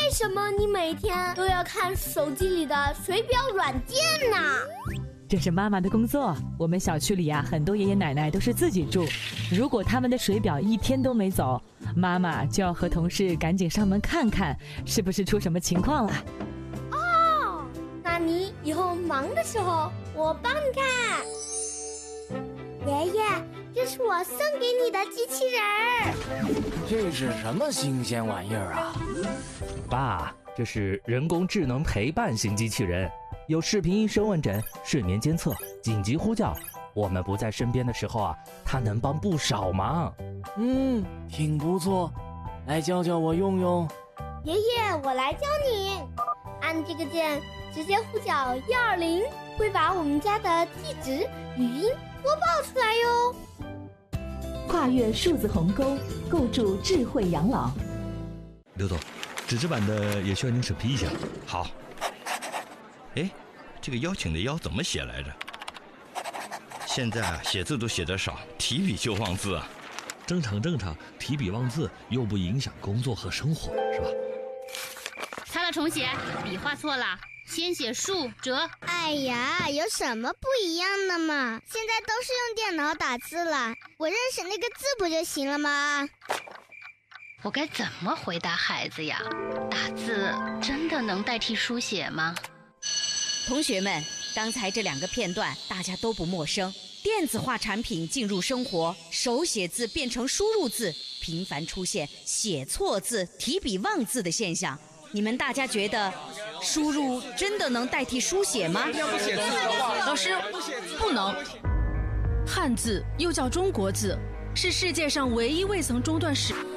为什么你每天都要看手机里的水表软件呢？ 这是妈妈的工作。我们小区里啊，很多爷爷奶奶都是自己住，如果他们的水表一天都没走，妈妈就要和同事赶紧上门看看，是不是出什么情况了。 哦，那你以后忙的时候，我帮你看。爷爷，这是我送给你的机器人儿。 这是什么新鲜玩意儿啊？ 爸，这是人工智能陪伴型机器人，有视频医生问诊、睡眠监测、紧急呼叫。我们不在身边的时候啊，它能帮不少忙。 挺不错，来教教我用用。 爷爷，我来教你。按这个键，直接呼叫120，会把我们家的地址、语音播报出来哟。 跨越数字鸿沟，构筑智慧养老。 刘总，纸质版的也需要您审批一下。 好。哎，这个邀请的邀怎么写来着？现在啊，写字都写得少，提笔就忘字啊。 正常，提笔忘字又不影响工作和生活，是吧？ 擦了重写，笔画错了，先写竖折。 哎呀，有什么不一样的嘛？现在都是用电脑打字了，我认识那个字不就行了吗？ 我该怎么回答孩子呀？打字真的能代替书写吗？ 同学们，刚才这2个片段大家都不陌生。电子化产品进入生活，手写字变成输入字，频繁出现写错字、提笔忘字的现象。你们大家觉得输入真的能代替书写吗？ 老师，不能。汉字又叫中国字，是世界上唯一未曾中断使用。